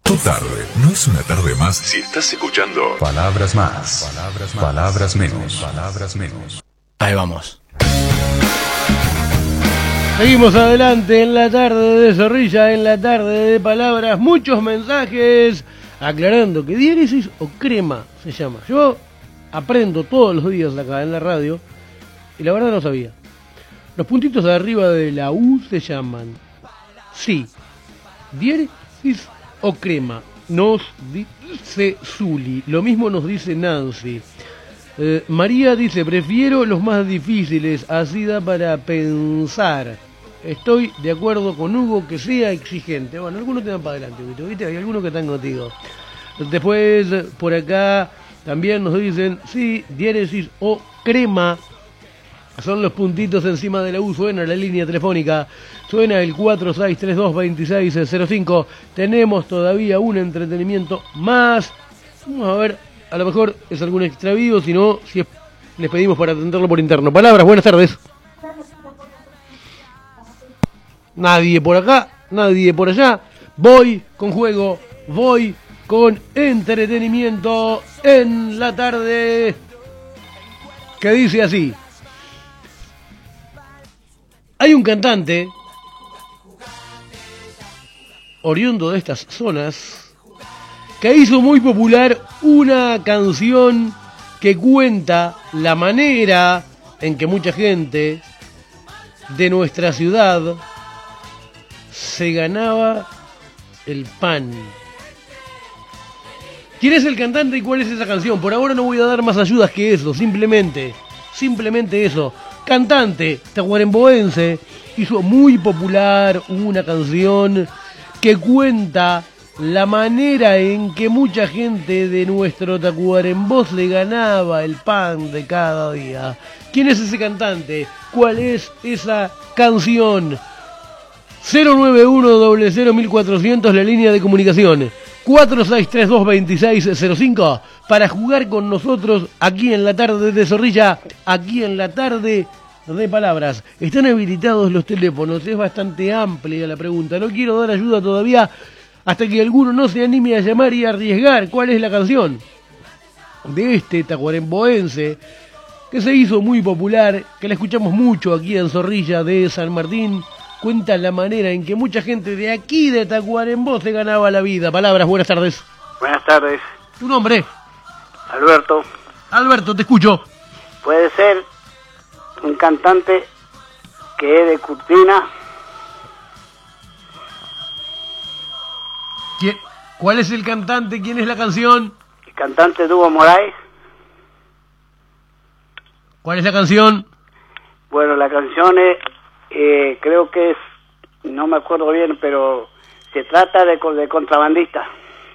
Tu tarde no es una tarde más si estás escuchando Palabras Más, Palabras Menos. Ahí vamos. Seguimos adelante en la tarde de Zorrilla, en la tarde de Palabras. Muchos mensajes aclarando que diéresis o crema se llama. Yo aprendo todos los días acá en la radio y la verdad no sabía. Los puntitos de arriba de la U se llaman sí, diéresis o crema. Nos dice Zuli, lo mismo nos dice Nancy. María dice, prefiero los más difíciles, así da para pensar. Estoy de acuerdo con Hugo que sea exigente. Bueno, algunos te dan para adelante, ¿viste? Hay algunos que están contigo. Después, por acá, también nos dicen, sí, diéresis o crema. Son los puntitos encima de la U. Suena la línea telefónica. Suena el 46322605. Tenemos todavía un entretenimiento más. Vamos a ver, a lo mejor es algún extravío. Si no, les pedimos para atenderlo por interno. Palabras, buenas tardes. Nadie por acá, nadie por allá. Voy con juego, voy con entretenimiento en la tarde. Que dice así. Hay un cantante oriundo de estas zonas que hizo muy popular una canción que cuenta la manera en que mucha gente de nuestra ciudad se ganaba el pan. ¿Quién es el cantante y cuál es esa canción? Por ahora no voy a dar más ayudas que eso, simplemente eso. Cantante tacuaremboense, hizo muy popular una canción que cuenta la manera en que mucha gente de nuestro Tacuarembó se ganaba el pan de cada día. ¿Quién es ese cantante? ¿Cuál es esa canción? 091-00-1400, la línea de comunicación. 46322605 para jugar con nosotros aquí en la tarde de Zorrilla, aquí en la tarde de Palabras. Están habilitados los teléfonos, es bastante amplia la pregunta. No quiero dar ayuda todavía hasta que alguno no se anime a llamar y arriesgar. ¿Cuál es la canción de este tacuaremboense que se hizo muy popular, que la escuchamos mucho aquí en Zorrilla de San Martín? Cuenta la manera en que mucha gente de aquí de Tacuarembó se ganaba la vida. Palabras, buenas tardes. Buenas tardes. ¿Tu nombre? Alberto. Alberto, te escucho. Puede ser un cantante que es de Cortina. ¿Cuál es el cantante? ¿Quién es la canción? El cantante Hugo Moraes. ¿Cuál es la canción? Bueno, la canción es... creo que es, no me acuerdo bien, pero se trata de contrabandista.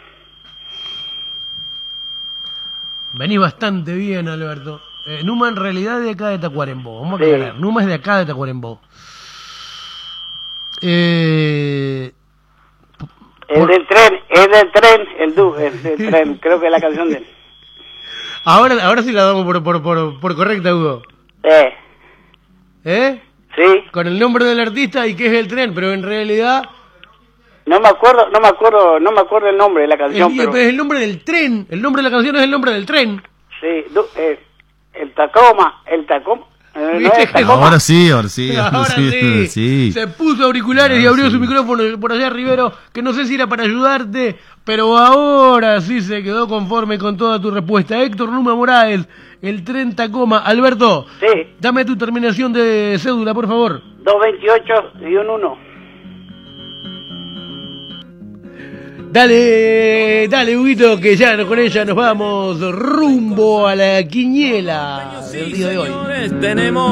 Venís bastante bien, Alberto. Numa en realidad es de acá de Tacuarembó. Vamos a aclarar. Sí. Numa es de acá de Tacuarembó. El del tren, creo que es la canción de él. Ahora sí la damos por correcta, Hugo. ¿Eh? Sí. Con el nombre del artista y que es el tren, pero en realidad... No me acuerdo el nombre de la canción. Pero es el nombre del tren, el nombre de la canción es el nombre del tren. Sí, el Tacoma. Ahora sí. Sí. Se puso auriculares y abrió su micrófono por allá, Rivero, que no sé si era para ayudarte, pero ahora sí se quedó conforme con toda tu respuesta. Héctor Numa Moraes, el tren Tacoma. Alberto, sí. Dame tu terminación de cédula, por favor. 228-1. Dale, Huguito, que ya con ella nos vamos rumbo a la quiniela del día de hoy.